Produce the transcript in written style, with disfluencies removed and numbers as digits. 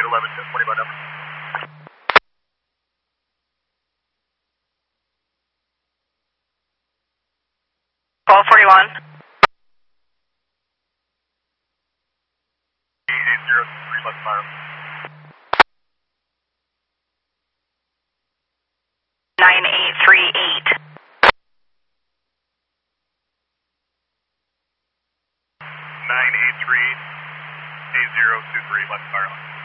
11, 1020 by number. 1241. 8023 left fire. 9838. 983 8023 left fire.